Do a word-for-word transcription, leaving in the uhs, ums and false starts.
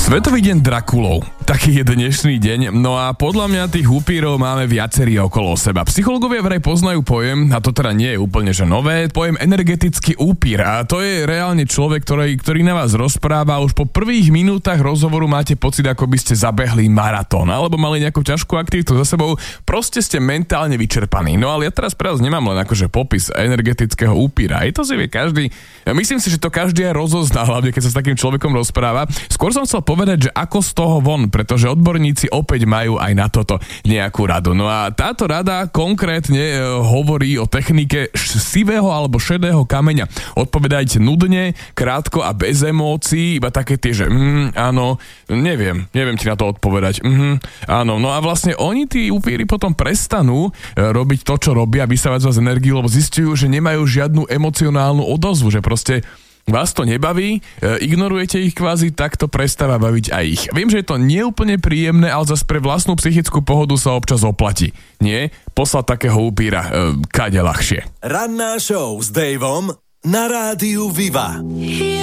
Svetový deň Drakulov. Taký je dnešný deň, no a podľa mňa tých upírov máme viacerí okolo seba. Psychológovia vraj poznajú pojem, a to teda nie je úplne že nové, pojem energetický upír. A to je reálne človek, ktorý, ktorý na vás rozpráva a už po prvých minútach rozhovoru máte pocit, ako by ste zabehli maratón, alebo mali nejakú ťažkú aktivitu za sebou, proste ste mentálne vyčerpaní. No ale ja teraz pre vás nemám len akože popis energetického upíra. Aj to si vie každý. Ja myslím si, že to každý aj rozozná, hlavne keď sa s takým človekom rozpráva. Skôr som chcel povedať, že ako z toho von, pretože odborníci opäť majú aj na toto nejakú radu. No a táto rada konkrétne e, hovorí o technike sivého alebo šedého kameňa. Odpovedajte nudne, krátko a bez emócií, iba také tie, že mm, áno, neviem, neviem ti na to odpovedať. Mm, áno, no a vlastne oni, tí upíri, potom prestanú e, robiť to, čo robia, vysávať z vás energiu, lebo zistujú, že nemajú žiadnu emocionálnu odozvu, že proste vás to nebaví, ignorujete ich kvázi, tak to prestáva baviť aj ich. Viem, že je to neúplne príjemné, ale zase pre vlastnú psychickú pohodu sa občas oplatí. Nie? Poslať takého upíra e, kade ľahšie. Ranná show s Davom na rádiu Viva.